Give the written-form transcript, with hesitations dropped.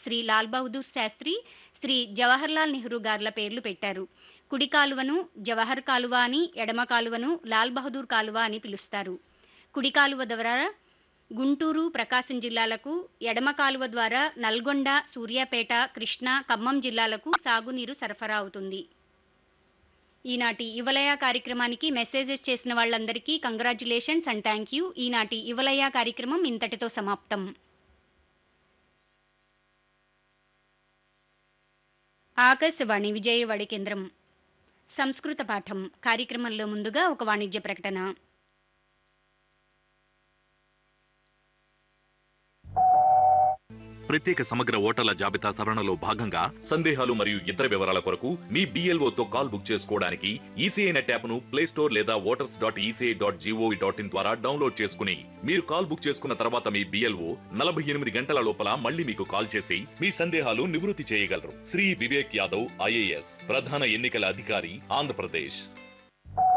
శ్రీ లాల్ బహదూర్ శాస్త్రి, శ్రీ జవహర్లాల్ నెహ్రూ గార్ల పేర్లు పెట్టారు. కుడి కాలువను జవహర్ కాలువ అని, ఎడమ కాలువను లాల్ బహదూర్ కాలువ అని పిలుస్తారు. కుడి కాలువ ద్వారా గుంటూరు, ప్రకాశం జిల్లాలకు, ఎడమ కాలువ ద్వారా నల్గొండ, సూర్యాపేట, కృష్ణా, ఖమ్మం జిల్లాలకు సాగునీరు సరఫరా అవుతుంది. ఈనాటి యువలయ కార్యక్రమానికి మెసేజెస్ చేసిన వాళ్ళందరికీ కంగ్రాచ్యులేషన్స్ అండ్ థ్యాంక్ యూ. ఈనాటి యువలయ కార్యక్రమం ఇంతటితో సమాప్తం. ఆకాశవాణి విజయవాడ కేంద్రం. సంస్కృత పాఠం కార్యక్రమంలో ముందుగా ఒక వాణిజ్య ప్రకటన. ప్రత్యేక సమగ్ర ఓటర్ల జాబితా సవరణలో భాగంగా సందేహాలు మరియు ఇతర వివరాల కొరకు మీ BLOతో కాల్ బుక్ చేసుకోవడానికి ఈసీఐ నెట్ యాప్ను ప్లే స్టోర్ లేదా voters.eci.gov.in ద్వారా డౌన్లోడ్ చేసుకుని మీరు కాల్ బుక్ చేసుకున్న తర్వాత మీ BLO 48 గంటల లోపల మళ్ళీ మీకు కాల్ చేసి మీ సందేహాలు నివృత్తి చేయగలరు. శ్రీ వివేక్ యాదవ్, IAS, ప్రధాన ఎన్నికల అధికారి, ఆంధ్రప్రదేశ్.